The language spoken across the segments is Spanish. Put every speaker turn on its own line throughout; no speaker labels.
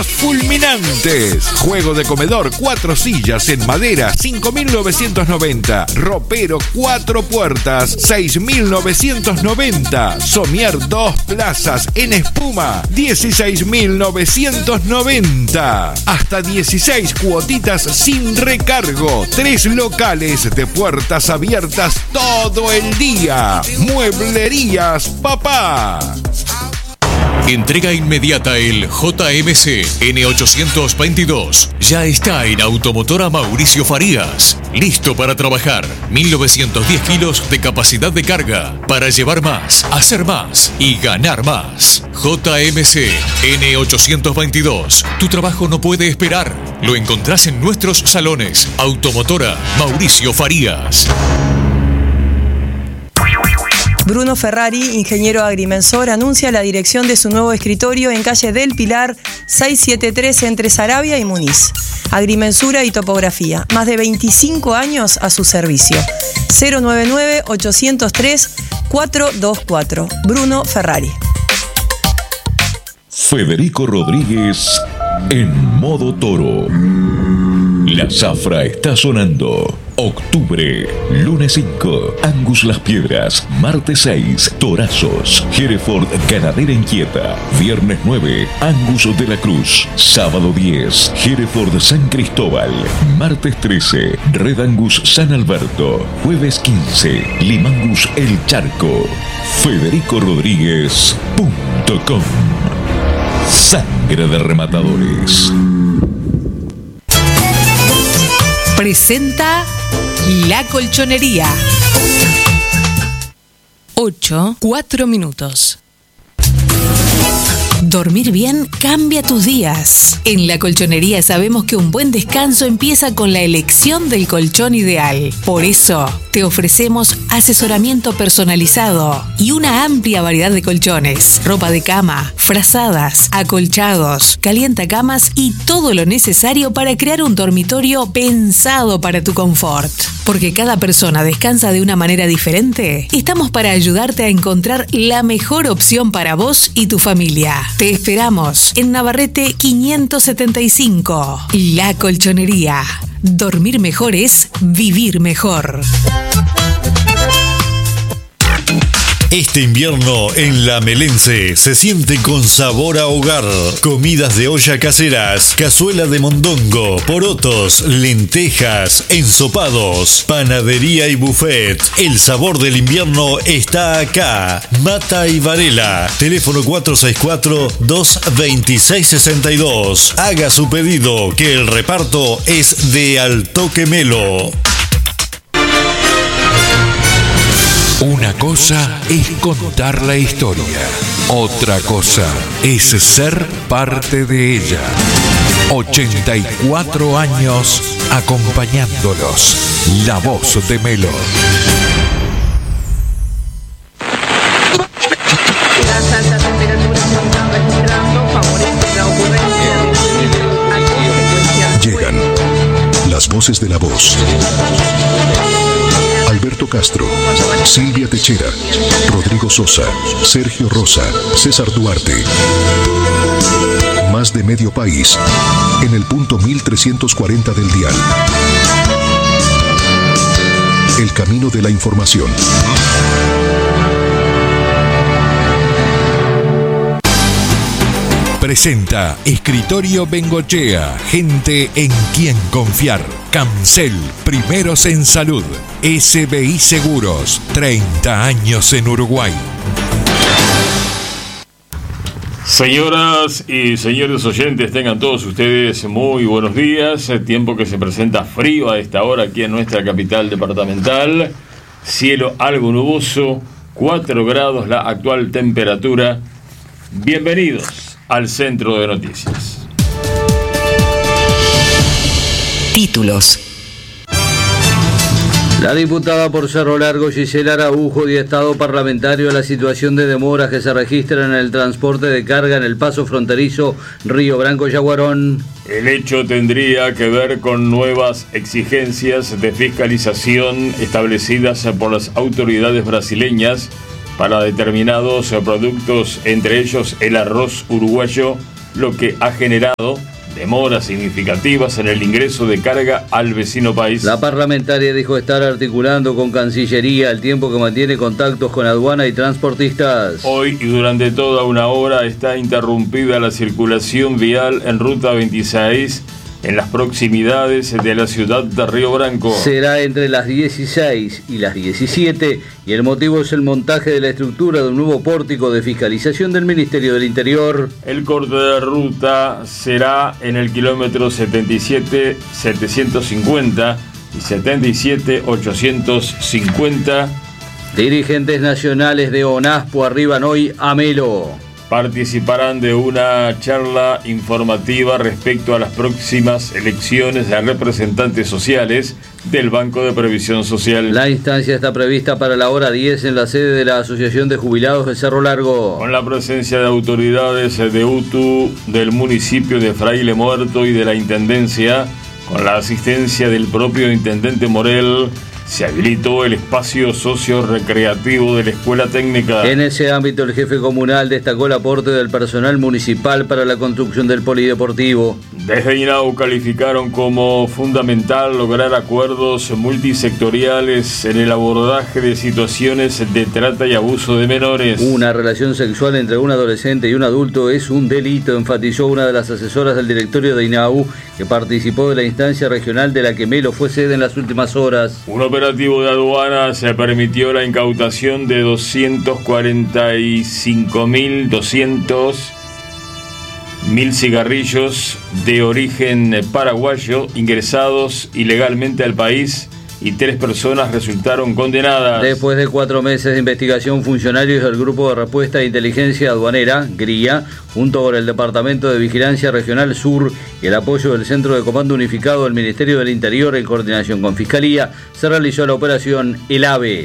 fulminantes. Juego de comedor 4 sillas en madera 5.990. Ropero 4 puertas 6.990. Somier 2 plazas en espuma 16.990. Hasta 16 cuotitas sin recargo. 3 locales de puertas abiertas todo el día. Mueblerías Papá.
Entrega inmediata el JMC N822. Ya está en Automotora Mauricio Farías. Listo para trabajar. 1910 kilos de capacidad de carga. Para llevar más, hacer más y ganar más. JMC N822. Tu trabajo no puede esperar. Lo encontrás en nuestros salones. Automotora Mauricio Farías.
Bruno Ferrari, ingeniero agrimensor, anuncia la dirección de su nuevo escritorio en calle del Pilar 673 entre Saravia y Muniz. Agrimensura y topografía. Más de 25 años a su servicio. 099-803-424. Bruno Ferrari.
Federico Rodríguez en modo toro. La zafra está sonando. Octubre, lunes 5, Angus Las Piedras, martes 6, Torazos, Hereford Ganadera Inquieta, viernes 9, Angus de la Cruz, sábado 10, Hereford San Cristóbal, martes 13, Red Angus San Alberto, jueves 15, Limangus El Charco, FedericoRodríguez.com. Sangre de rematadores.
Presenta La Colchonería. 8:04 minutos. Dormir bien cambia tus días. En La Colchonería sabemos que un buen descanso empieza con la elección del colchón ideal. Por eso, te ofrecemos asesoramiento personalizado y una amplia variedad de colchones, ropa de cama, frazadas, acolchados, calientacamas y todo lo necesario para crear un dormitorio pensado para tu confort. Porque cada persona descansa de una manera diferente, estamos para ayudarte a encontrar la mejor opción para vos y tu familia. Te esperamos en Navarrete 575. La Colchonería. Dormir mejor es vivir mejor.
Este invierno en La Melense se siente con sabor a hogar. Comidas de olla caseras, cazuela de mondongo, porotos, lentejas, ensopados, panadería y buffet. El sabor del invierno está acá. Mata y Varela. Teléfono 464-22662. Haga su pedido, que el reparto es de Al Toque Melo.
Una cosa es contar la historia, otra cosa es ser parte de ella. 84 años acompañándolos. La voz de Melo.
Las altas temperaturas que están registrando favorecen la ocurrencia de consecuencias.
Llegan las voces de la voz. Alberto Castro, Silvia Techera, Rodrigo Sosa, Sergio Rosa, César Duarte. Más de medio país en el punto 1340 del dial. El camino de la información.
Presenta Escritorio Bengochea, gente en quien confiar. Cancel, primeros en salud. SBI Seguros, 30 años en Uruguay.
Señoras y señores oyentes, tengan todos ustedes muy buenos días. El tiempo que se presenta frío a esta hora aquí en nuestra capital departamental. Cielo algo nuboso, 4 grados la actual temperatura. Bienvenidos al Centro de Noticias.
Títulos. La diputada por Cerro Largo, Gisela Araujo, dio estado parlamentario a la situación de demoras que se registran en el transporte de carga en el paso fronterizo Río Branco-Yaguarón.
El hecho tendría que ver con nuevas exigencias de fiscalización establecidas por las autoridades brasileñas para determinados productos, entre ellos el arroz uruguayo, lo que ha generado demoras significativas en el ingreso de carga al vecino país.
La parlamentaria dijo estar articulando con Cancillería al tiempo que mantiene contactos con aduana y transportistas.
Hoy y durante toda una hora está interrumpida la circulación vial en Ruta 26 en las proximidades de la ciudad de Río Branco.
Será entre las 16 y las 17 y el motivo es el montaje de la estructura de un nuevo pórtico de fiscalización del Ministerio del Interior.
El corte de ruta será en el kilómetro 77-750 y 77-850.
Dirigentes nacionales de ONASPO arriban hoy a Melo.
Participarán de una charla informativa respecto a las próximas elecciones de representantes sociales del Banco de Previsión Social.
La instancia está prevista para la hora 10 en la sede de la Asociación de Jubilados de Cerro Largo.
Con la presencia de autoridades de UTU, del municipio de Fraile Muerto y de la Intendencia, con la asistencia del propio Intendente Morel, se habilitó el espacio socio-recreativo de la Escuela Técnica.
En ese ámbito, el jefe comunal destacó el aporte del personal municipal para la construcción del polideportivo.
Desde INAU calificaron como fundamental lograr acuerdos multisectoriales en el abordaje de situaciones de trata y abuso de menores.
Una relación sexual entre un adolescente y un adulto es un delito, enfatizó una de las asesoras del directorio de INAU, que participó de la instancia regional de la que Melo fue sede en las últimas horas.
Un operativo de aduana se permitió la incautación de 245.200 cigarrillos de origen paraguayo ingresados ilegalmente al país y 3 personas resultaron condenadas.
Después de 4 meses de investigación, funcionarios del Grupo de Respuesta de Inteligencia Aduanera, GRIA, junto con el Departamento de Vigilancia Regional Sur y el apoyo del Centro de Comando Unificado del Ministerio del Interior en coordinación con Fiscalía, se realizó la operación El AVE.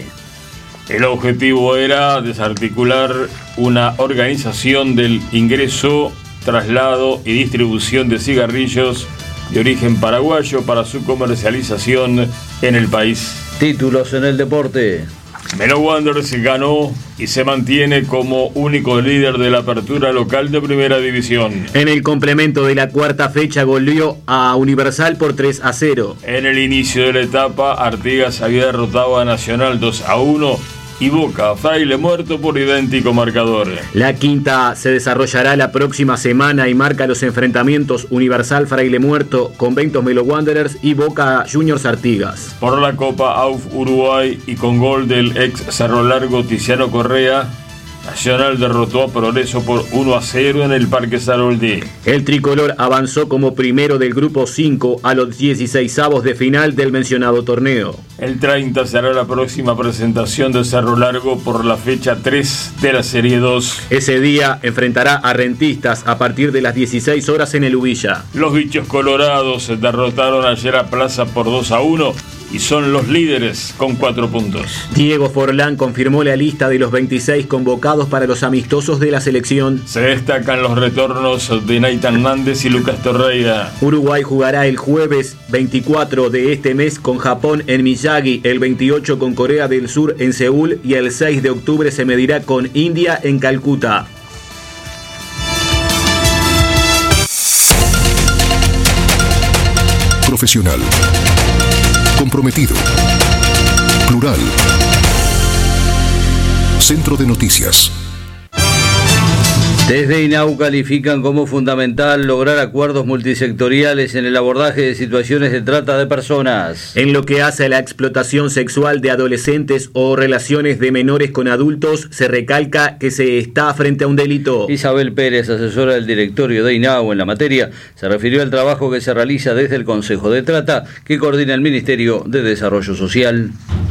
El objetivo era desarticular una organización del ingreso, traslado y distribución de cigarrillos de origen paraguayo para su comercialización en el país.
Títulos en el deporte.
Melo Wanderers ganó y se mantiene como único líder de la apertura local de Primera División.
En el complemento de la cuarta fecha goleó a Universal por 3-0.
En el inicio de la etapa, Artigas había derrotado a Nacional 2-1 y Boca a Fraile Muerto por idéntico marcador.
La quinta se desarrollará la próxima semana y marca los enfrentamientos Universal Fraile Muerto, Conventos Melo Wanderers y Boca Juniors Artigas.
Por la Copa AUF Uruguay y con gol del ex Cerro Largo Tiziano Correa, Nacional derrotó a Progreso por 1-0 en el Parque Saroldi.
El tricolor avanzó como primero del grupo 5 a los 16avos de final del mencionado torneo.
El 30 será la próxima presentación de Cerro Largo por la fecha 3 de la Serie 2.
Ese día enfrentará a Rentistas a partir de las 16 horas en el Ubilla.
Los bichos colorados derrotaron ayer a Plaza por 2-1 y son los líderes con 4 puntos.
Diego Forlán confirmó la lista de los 26 convocados para los amistosos de la selección.
Se destacan los retornos de Nathan Nández y Lucas Torreira.
Uruguay jugará el jueves 24 de este mes con Japón en Miyagi, el 28 con Corea del Sur en Seúl y el 6 de octubre se medirá con India en Calcuta.
Profesional. Comprometido. Plural. Centro de Noticias.
Desde INAU califican como fundamental lograr acuerdos multisectoriales en el abordaje de situaciones de trata de personas.
En lo que hace a la explotación sexual de adolescentes o relaciones de menores con adultos, se recalca que se está frente a un delito.
Isabel Pérez, asesora del directorio de INAU en la materia, se refirió al trabajo que se realiza desde el Consejo de Trata, que coordina el Ministerio de Desarrollo Social.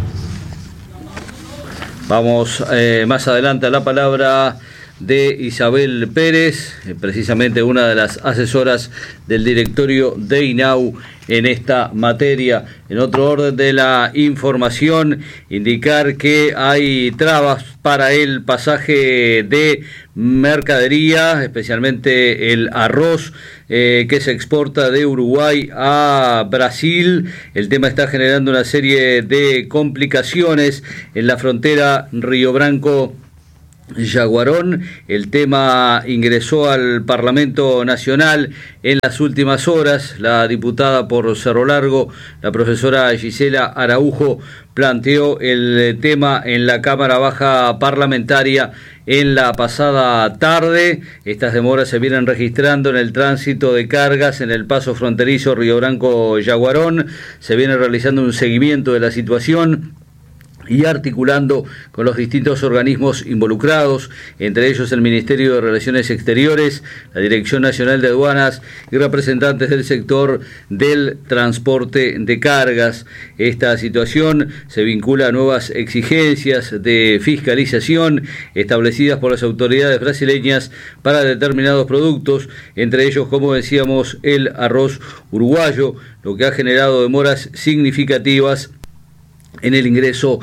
Vamos más adelante a la palabra de Isabel Pérez, precisamente una de las asesoras del directorio de INAU en esta materia. En otro orden de la información, indicar que hay trabas para el pasaje de mercadería, especialmente el arroz que se exporta de Uruguay a Brasil. El tema está generando una serie de complicaciones en la frontera Río Branco Yaguarón. El tema ingresó al Parlamento Nacional en las últimas horas. La diputada por Cerro Largo, la profesora Gisela Araujo, planteó el tema en la Cámara Baja Parlamentaria en la pasada tarde. Estas demoras se vienen registrando en el tránsito de cargas en el paso fronterizo Río Branco-Yaguarón. Se viene realizando un seguimiento de la situación y articulando con los distintos organismos involucrados, entre ellos el Ministerio de Relaciones Exteriores, la Dirección Nacional de Aduanas y representantes del sector del transporte de cargas. Esta situación se vincula a nuevas exigencias de fiscalización establecidas por las autoridades brasileñas para determinados productos, entre ellos, como decíamos, el arroz uruguayo, lo que ha generado demoras significativas en el ingreso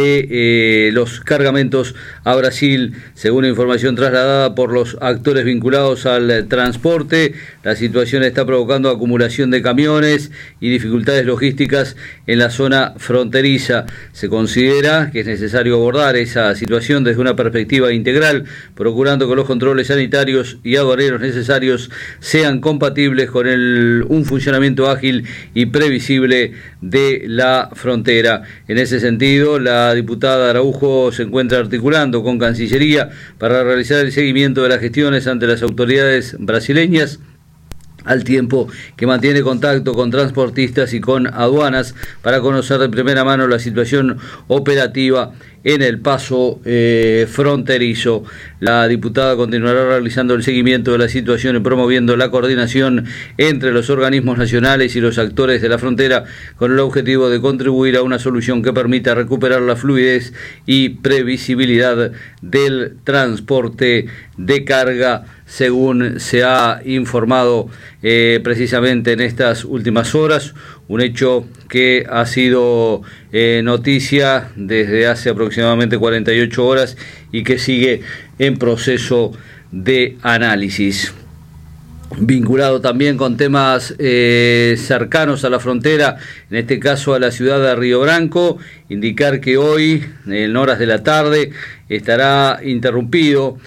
de los cargamentos a Brasil. Según información trasladada por los actores vinculados al transporte, la situación está provocando acumulación de camiones y dificultades logísticas en la zona fronteriza. Se considera que es necesario abordar esa situación desde una perspectiva integral, procurando que los controles sanitarios y aduaneros necesarios sean compatibles con un funcionamiento ágil y previsible de la frontera. En ese sentido, la diputada Araujo se encuentra articulando con Cancillería para realizar el seguimiento de las gestiones ante las autoridades brasileñas, al tiempo que mantiene contacto con transportistas y con aduanas para conocer de primera mano la situación operativa en el paso fronterizo. La diputada continuará realizando el seguimiento de la situación y promoviendo la coordinación entre los organismos nacionales y los actores de la frontera con el objetivo de contribuir a una solución que permita recuperar la fluidez y previsibilidad del transporte de carga, según se ha informado precisamente en estas últimas horas. Un hecho que ha sido noticia desde hace aproximadamente 48 horas y que sigue en proceso de análisis. Vinculado también con temas cercanos a la frontera, en este caso a la ciudad de Río Branco, indicar que hoy, en horas de la tarde, estará interrumpido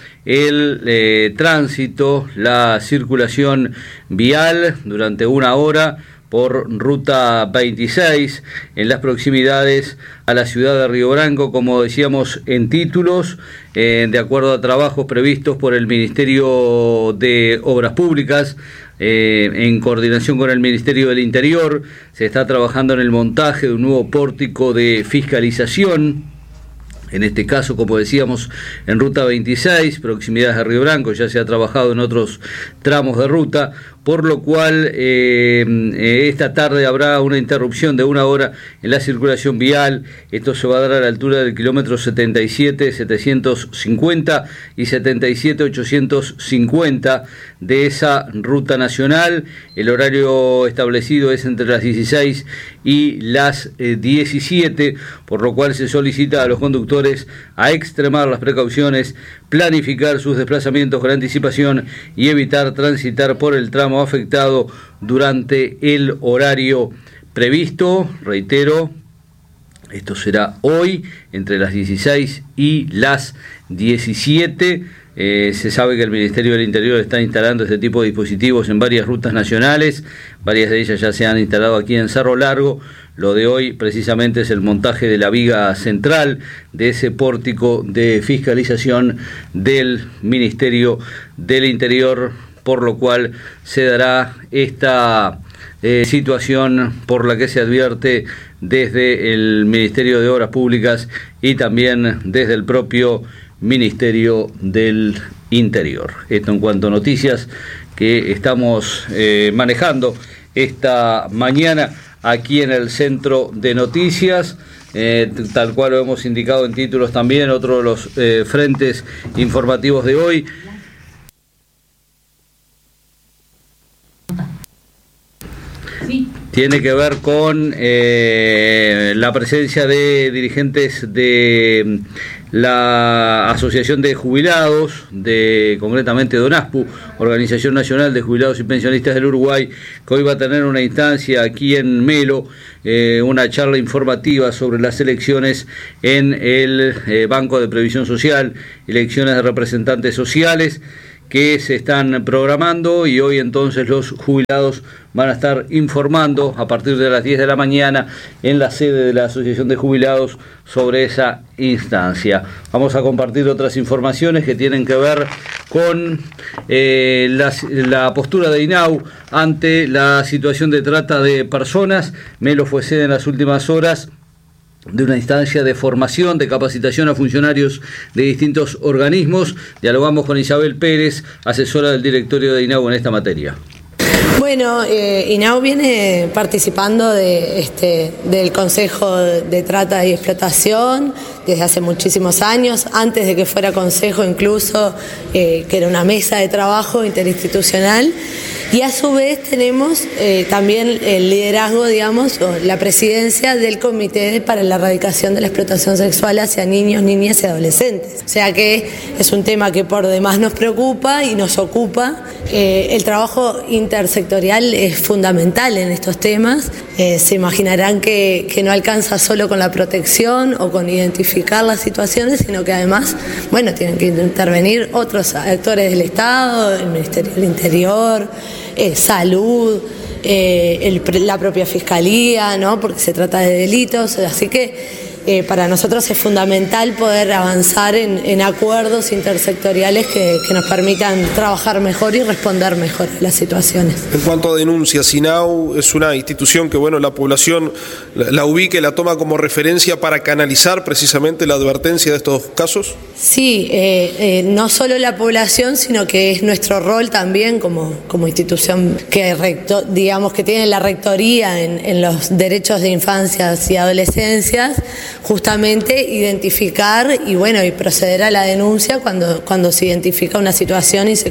el tránsito, la circulación vial durante una hora por ruta 26 en las proximidades a la ciudad de Río Branco, como decíamos en títulos, de acuerdo a trabajos previstos por el Ministerio de Obras Públicas, en coordinación con el Ministerio del Interior. Se está trabajando en el montaje de un nuevo pórtico de fiscalización. En este caso, como decíamos, en ruta 26, proximidades de Río Branco. Ya se ha trabajado en otros tramos de ruta, por lo cual esta tarde habrá una interrupción de una hora en la circulación vial. Esto se va a dar a la altura del kilómetro 77.750 y 77.850 de esa ruta nacional. El horario establecido es entre las 16 y las 17, por lo cual se solicita a los conductores a extremar las precauciones, planificar sus desplazamientos con anticipación y evitar transitar por el tramo afectado durante el horario previsto. Reitero, esto será hoy entre las 16 y las 17. Se sabe que el Ministerio del Interior está instalando este tipo de dispositivos en varias rutas nacionales. Varias de ellas ya se han instalado aquí en Cerro Largo. Lo de hoy precisamente es el montaje de la viga central de ese pórtico de fiscalización del Ministerio del Interior, por lo cual se dará esta situación por la que se advierte desde el Ministerio de Obras Públicas y también desde el propio Ministerio del Interior. Esto en cuanto a noticias que estamos manejando esta mañana aquí en el Centro de Noticias, tal cual lo hemos indicado en títulos también. Otro de los frentes informativos de hoy tiene que ver con la presencia de dirigentes de la Asociación de Jubilados, concretamente DONASPU, Organización Nacional de Jubilados y Pensionistas del Uruguay, que hoy va a tener una instancia aquí en Melo, una charla informativa sobre las elecciones en el Banco de Previsión Social, elecciones de representantes sociales que se están programando, y hoy entonces los jubilados van a estar informando a partir de las 10 de la mañana en la sede de la Asociación de Jubilados sobre esa instancia. Vamos a compartir otras informaciones que tienen que ver con la postura de INAU ante la situación de trata de personas. Melo fue sede en las últimas horas de una instancia de formación, de capacitación a funcionarios de distintos organismos. Dialogamos con Isabel Pérez, asesora del directorio de INAU en esta materia.
Bueno, INAU viene participando del Consejo de Trata y Explotación desde hace muchísimos años, antes de que fuera consejo incluso, que era una mesa de trabajo interinstitucional. Y a su vez tenemos también el liderazgo, digamos, o la presidencia del Comité para la Erradicación de la Explotación Sexual hacia niños, niñas y adolescentes. O sea que es un tema que por demás nos preocupa y nos ocupa. El trabajo intersectorial es fundamental en estos temas. Se imaginarán que no alcanza solo con la protección o con identificar las situaciones, sino que además, bueno, tienen que intervenir otros actores del Estado, el Ministerio del Interior, salud, la propia Fiscalía, ¿no? Porque se trata de delitos, así que para nosotros es fundamental poder avanzar en acuerdos intersectoriales que nos permitan trabajar mejor y responder mejor a las situaciones.
En cuanto a denuncias, INAU es una institución que, bueno, la población la ubica y la toma como referencia para canalizar precisamente la advertencia de estos casos.
Sí, no solo la población, sino que es nuestro rol también como institución que digamos que tiene la rectoría en los derechos de infancias y adolescencias, justamente identificar y proceder a la denuncia cuando se identifica una situación y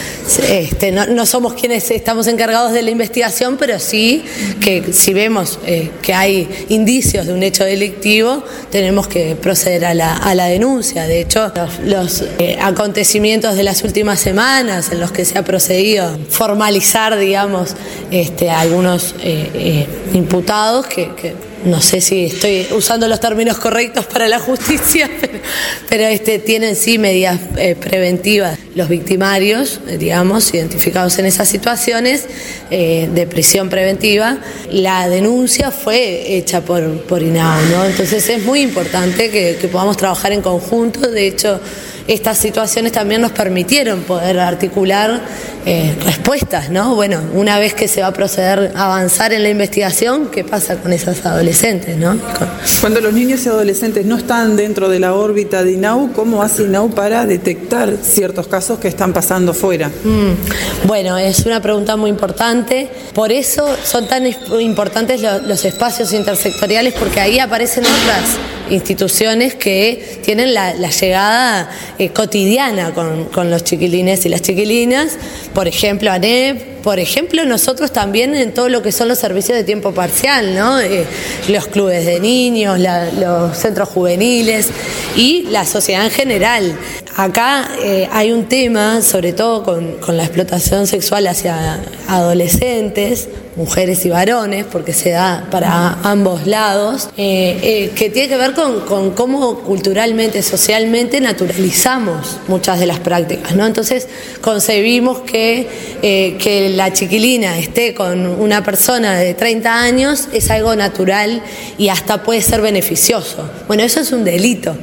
no somos quienes estamos encargados de la investigación, pero sí que si vemos que hay indicios de un hecho delictivo, tenemos que proceder a la denuncia. De hecho, los acontecimientos de las últimas semanas en los que se ha procedido a formalizar, digamos, algunos imputados que no sé si estoy usando los términos correctos para la justicia, pero tienen sí medidas preventivas. Los victimarios, digamos, identificados en esas situaciones de prisión preventiva, la denuncia fue hecha por INAU, ¿no? Entonces es muy importante que podamos trabajar en conjunto. De hecho, estas situaciones también nos permitieron poder articular respuestas, ¿no? Bueno, una vez que se va a proceder a avanzar en la investigación, ¿qué pasa con esas adolescentes, ¿no?
Cuando los niños y adolescentes no están dentro de la órbita de INAU, ¿cómo hace INAU para detectar ciertos casos que están pasando fuera?
Bueno, es una pregunta muy importante. Por eso son tan importantes los espacios intersectoriales, porque ahí aparecen otras instituciones que tienen la llegada cotidiana con los chiquilines y las chiquilinas, por ejemplo ANEP, por ejemplo nosotros también en todo lo que son los servicios de tiempo parcial, ¿no? Los clubes de niños, los centros juveniles y la sociedad en general. Acá hay un tema, sobre todo con la explotación sexual hacia adolescentes, mujeres y varones, porque se da para ambos lados, que tiene que ver con cómo culturalmente, socialmente naturalizamos muchas de las prácticas, ¿no? Entonces concebimos que la chiquilina esté con una persona de 30 años es algo natural y hasta puede ser beneficioso. Bueno, eso es un delito.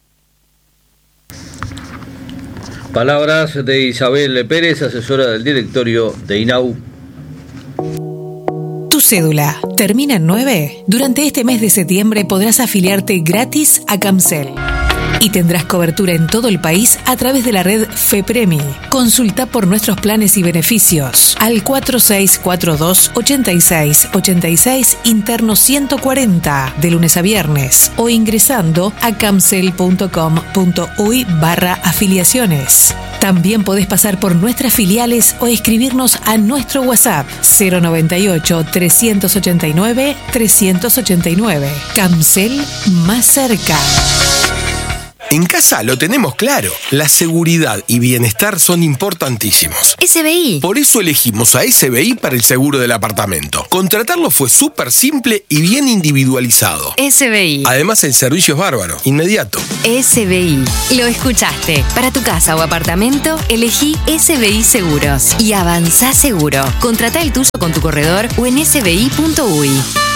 Palabras de Isabel Pérez, asesora del directorio de INAU.
¿Tu cédula termina en 9? Durante este mes de septiembre podrás afiliarte gratis a Camcel y tendrás cobertura en todo el país a través de la red FEPREMI. Consulta por nuestros planes y beneficios al 4642-8686 interno 140 de lunes a viernes o ingresando a camcel.com.uy/afiliaciones. También podés pasar por nuestras filiales o escribirnos a nuestro WhatsApp 098-389-389. Camcel más cerca.
En casa lo tenemos claro. La seguridad y bienestar son importantísimos.
SBI.
Por eso elegimos a SBI para el seguro del apartamento. Contratarlo fue súper simple y bien individualizado.
SBI.
Además, el servicio es bárbaro, inmediato.
SBI. Lo escuchaste. Para tu casa o apartamento, elegí SBI Seguros. Y avanzá seguro. Contratá el tuyo con tu corredor o en sbi.uy.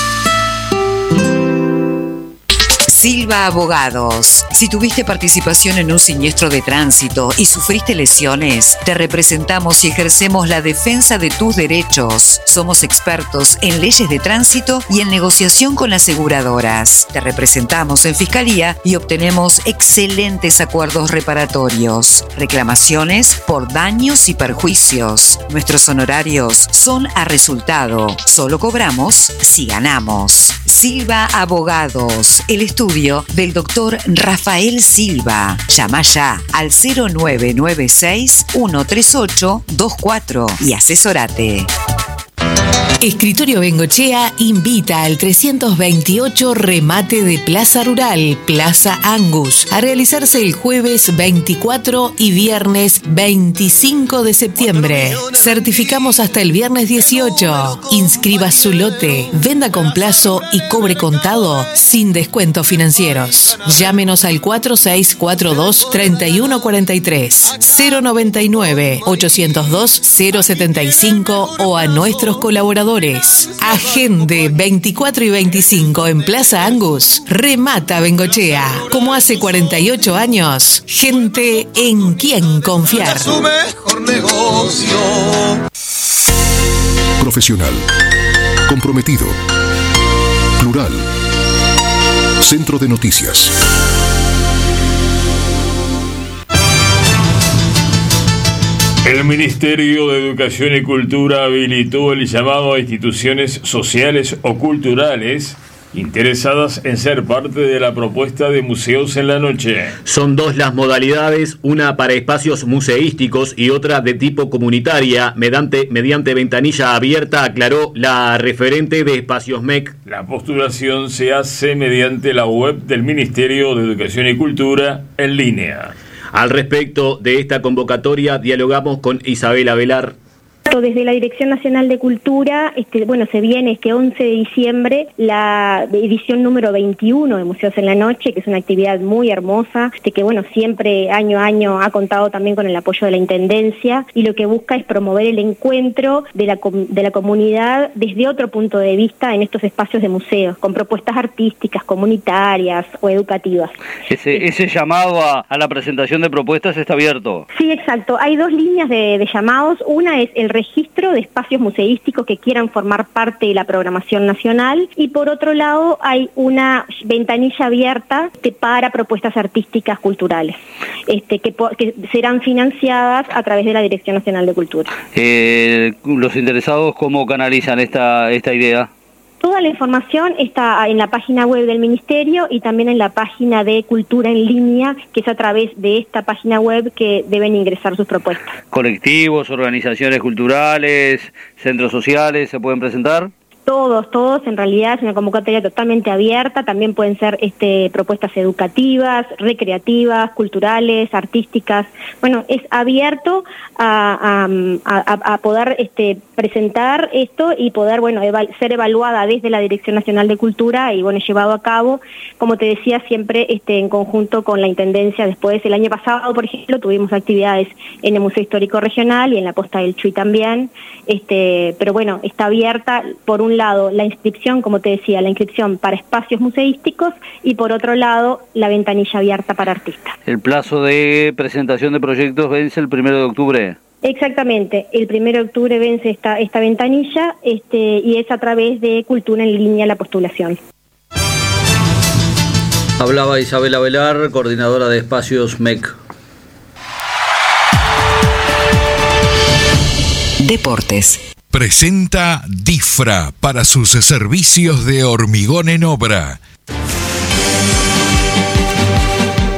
Silva Abogados. Si tuviste participación en un siniestro de tránsito y sufriste lesiones, te representamos y ejercemos la defensa de tus derechos. Somos expertos en leyes de tránsito y en negociación con aseguradoras. Te representamos en fiscalía y obtenemos excelentes acuerdos reparatorios. Reclamaciones por daños y perjuicios. Nuestros honorarios son a resultado. Solo cobramos si ganamos. Silva Abogados. El estudio del doctor Rafael Silva. Llama ya al 0996-138-24 y asesórate.
Escritorio Bengochea invita al 328 remate de Plaza Rural, Plaza Angus, a realizarse el jueves 24 y viernes 25 de septiembre. Certificamos hasta el viernes 18. Inscriba su lote, venda con plazo y cobre contado sin descuentos financieros. Llámenos al 4642-3143, 099-802-075 o a nuestros colaboradores. Agende 24 y 25 en Plaza Angus. Remata Bengochea. Como hace 48 años, gente en quien confiar.
Su mejor negocio.
Profesional. Comprometido. Plural. Centro de Noticias.
El Ministerio de Educación y Cultura habilitó el llamado a instituciones sociales o culturales interesadas en ser parte de la propuesta de Museos en la Noche.
Son dos las modalidades, una para espacios museísticos y otra de tipo comunitaria, mediante ventanilla abierta, aclaró la referente de Espacios MEC.
La postulación se hace mediante la web del Ministerio de Educación y Cultura en línea.
Al respecto de esta convocatoria, dialogamos con Isabela Velar.
Desde la Dirección Nacional de Cultura, se viene este 11 de diciembre la edición número 21 de Museos en la Noche, que es una actividad muy hermosa, que siempre año a año ha contado también con el apoyo de la Intendencia, y lo que busca es promover el encuentro de la comunidad desde otro punto de vista en estos espacios de museos, con propuestas artísticas, comunitarias o educativas.
Ese llamado a la presentación de propuestas está abierto.
Sí, exacto. Hay dos líneas de llamados. Una es el registro de espacios museísticos que quieran formar parte de la programación nacional, y por otro lado hay una ventanilla abierta para propuestas artísticas culturales que serán financiadas a través de la Dirección Nacional de Cultura.
Los interesados, ¿cómo canalizan esta idea?
Toda la información está en la página web del Ministerio y también en la página de Cultura en Línea, que es a través de esta página web que deben ingresar sus propuestas.
¿Colectivos, organizaciones culturales, centros sociales se pueden presentar?
Todos, en realidad es una convocatoria totalmente abierta. También pueden ser propuestas educativas, recreativas, culturales, artísticas. Es abierto a poder presentar esto y poder ser evaluada desde la Dirección Nacional de Cultura y llevado a cabo, como te decía, siempre en conjunto con la Intendencia. Después, el año pasado, por ejemplo, tuvimos actividades en el Museo Histórico Regional y en la Posta del Chuy también, pero está abierta por un lado la inscripción, como te decía, la inscripción para espacios museísticos, y por otro lado la ventanilla abierta para artistas.
El plazo de presentación de proyectos vence el 1 de octubre.
Exactamente, el 1 de octubre vence esta ventanilla y es a través de Cultura en Línea la postulación.
Hablaba Isabela Velar, coordinadora de Espacios MEC.
Deportes.
Presenta DIFRA para sus servicios de hormigón en obra.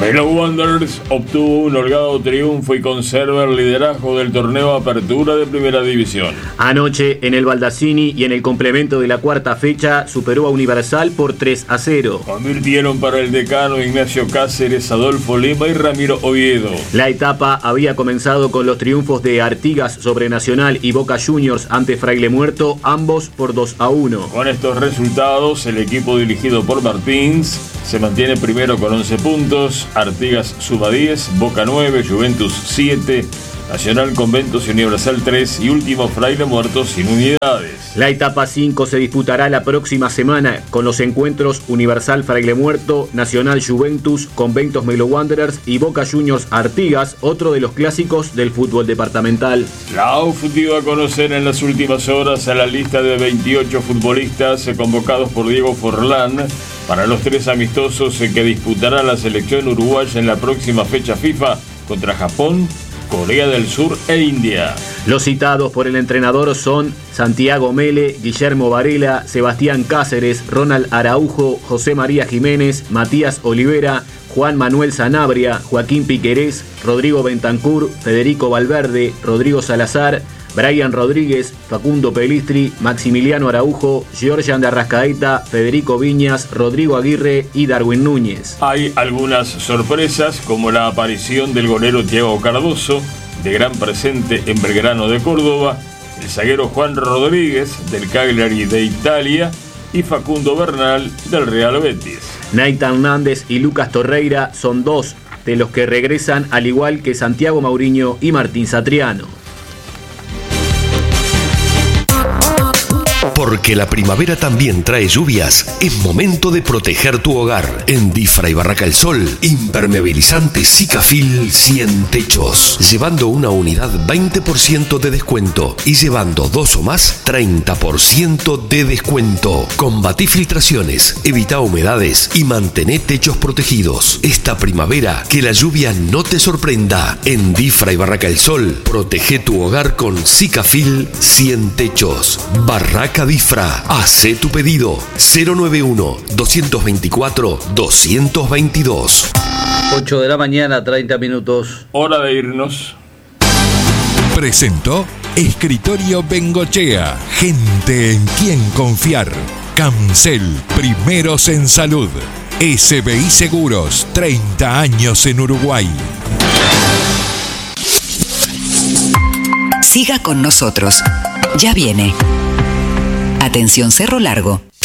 Melo Wanderers obtuvo un holgado triunfo y conserva el liderazgo del torneo Apertura de Primera División.
Anoche en el Baldassini y en el complemento de la cuarta fecha superó a Universal por 3-0.
Convirtieron para el decano Ignacio Cáceres, Adolfo Lima y Ramiro Oviedo.
La etapa había comenzado con los triunfos de Artigas sobre Nacional y Boca Juniors ante Fraile Muerto, ambos por 2-1.
Con estos resultados, el equipo dirigido por Martins se mantiene primero con 11 puntos, Artigas suma 10, Boca 9, Juventus 7, Nacional, Conventos y Universal 3 y último Fraile Muerto sin unidades.
La etapa 5 se disputará la próxima semana con los encuentros Universal Fraile Muerto, Nacional Juventus, Conventos Melo Wanderers y Boca Juniors Artigas, otro de los clásicos del fútbol departamental.
La AUF dio a conocer en las últimas horas a la lista de 28 futbolistas convocados por Diego Forlán para los 3 amistosos que disputará la selección uruguaya en la próxima fecha FIFA contra Japón, Corea del Sur e India.
Los citados por el entrenador son Santiago Mele, Guillermo Varela, Sebastián Cáceres, Ronald Araujo, José María Jiménez, Matías Olivera, Juan Manuel Sanabria, Joaquín Piquerés, Rodrigo Bentancur, Federico Valverde, Rodrigo Salazar, Brian Rodríguez, Facundo Pelistri, Maximiliano Araujo, Georgian de Arrascaeta, Federico Viñas, Rodrigo Aguirre y Darwin Núñez.
Hay algunas sorpresas, como la aparición del golero Thiago Cardoso, de gran presente en Belgrano de Córdoba, el zaguero Juan Rodríguez, del Cagliari de Italia, y Facundo Bernal, del Real Betis.
Nathan Hernández y Lucas Torreira son 2 de los que regresan, al igual que Santiago Mauriño y Martín Satriano.
Porque la primavera también trae lluvias, es momento de proteger tu hogar. En Difra y Barraca El Sol, impermeabilizante Sikafil 100 techos. Llevando una unidad 20% de descuento y llevando 2 o más 30% de descuento. Combatí filtraciones, evita humedades y mantén techos protegidos. Esta primavera que la lluvia no te sorprenda. En Difra y Barraca El Sol, protege tu hogar con Sikafil 100 techos. Barraca Difra, hace tu pedido 091-224-222.
8 de la mañana, 30 minutos.
Hora de irnos.
Presentó Escritorio Bengochea, gente en quien confiar. Cancel, primeros en salud. SBI Seguros, 30 años en Uruguay.
Siga con nosotros. Ya viene. Atención Cerro Largo.